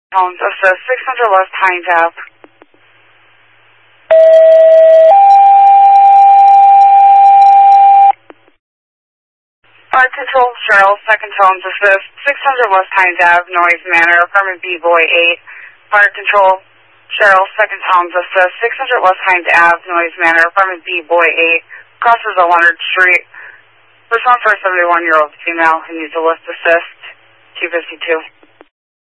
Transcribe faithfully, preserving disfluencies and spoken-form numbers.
Homes Assist, six hundred West Hines Ave. Fire Control, Cheryl, Second Homes Assist, six hundred West Hines Ave, Noise Manor, apartment B, Boy eight. Fire Control, Cheryl, Second Homes Assist, six hundred West Hines Ave, Noise Manor, apartment B, Boy eight. Crosses a Leonard Street. Response for a seventy-one-year-old female who needs a lift assist, two fifty-two.